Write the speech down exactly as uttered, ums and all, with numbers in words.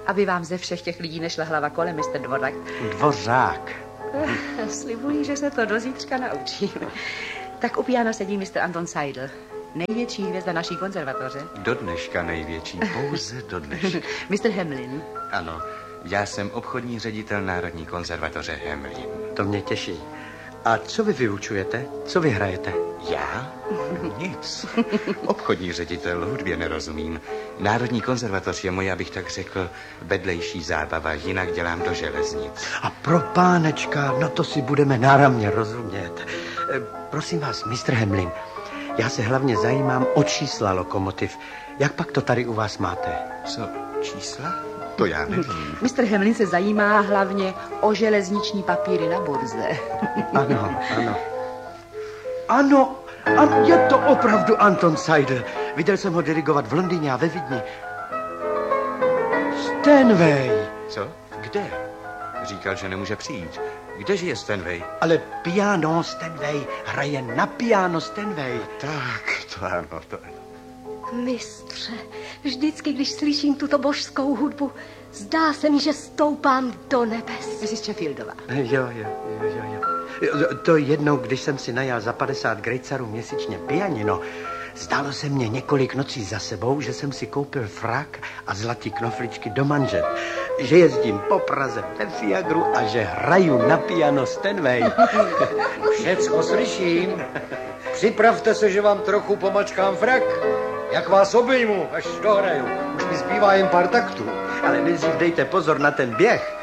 aby vám ze všech těch lidí nešla hlava kolem, mister Dvořák. Dvořák. Slibuji, že se to do zítřka naučím. Tak u piana sedí mister Anton Seidl, největší hvězda naší konzervatoře. Do dneška největší, pouze do dneška. mister Hemlin. Ano, já jsem obchodní ředitel Národní konzervatoře Hemlin. To mě těší. A co vy vyučujete? Co vy hrajete? Já? Nic. Obchodní ředitel, hudbě nerozumím. Národní konzervatoř je moje, abych tak řekl, vedlejší zábava, jinak dělám do železnic. A pro pánečka, no to si budeme náramně rozumět. E, prosím vás, mistr Hemlin, já se hlavně zajímám o čísla lokomotiv. Jak pak to tady u vás máte? Co, čísla? To já nevím. mister Hemlin se zajímá hlavně o železniční papíry na burze. Ano, ano. Ano, ano, je to opravdu Anton Seidl. Viděl jsem ho dirigovat v Londýně a ve Vídni. Stanway. Co? Kde? Říkal, že nemůže přijít. Kdeže je Stanway? Ale piano Stanway. Hraje na piano Stanway. Tak, to ano, to ano. Mistře, vždycky, když slyším tuto božskou hudbu, zdá se mi, že stoupám do nebes. missus Sheffieldová. Jo, jo, jo, jo, jo. To jednou, když jsem si najal za padesát grejcarů měsíčně pianino, zdálo se mně několik nocí za sebou, že jsem si koupil frak a zlatý knofličky do manžet. Že jezdím po Praze ve Fiagru a že hraju na piano Stanway. Všecko slyším. Připravte se, že vám trochu pomačkám frak. Jak vás obejmu, až dohraju. Už mi zbývá jen pár taktů. Ale nejdřív dejte pozor na ten běh.